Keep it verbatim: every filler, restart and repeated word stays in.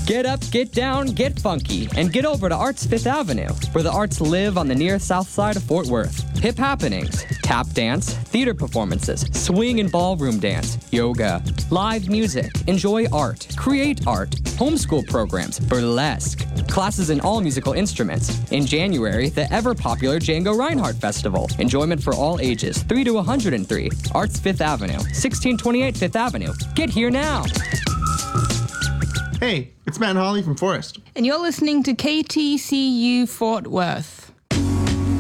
Get up, get down, get funky, and get over to Arts Fifth Avenue, where the arts live on the near south side of Fort Worth. Hip happenings, tap dance, theater performances, swing and ballroom dance, yoga, live music, enjoy art, create art, homeschool programs, burlesque, classes in all musical instruments. In January, the ever-popular Django Reinhardt Festival. Enjoyment for all ages, three to one hundred three. Arts Fifth Avenue, sixteen twenty-eight Fifth Avenue. Get here now. Hey, it's Matt and Holly from Forest. And you're listening to K T C U Fort Worth.